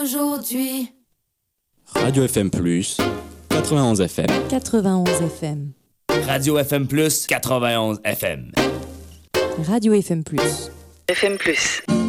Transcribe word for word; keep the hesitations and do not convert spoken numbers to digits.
Aujourd'hui. Radio F M plus, quatre-vingt-onze F M. quatre-vingt-onze F M. Radio F M plus, quatre-vingt-onze F M. Radio F M plus. F M plus.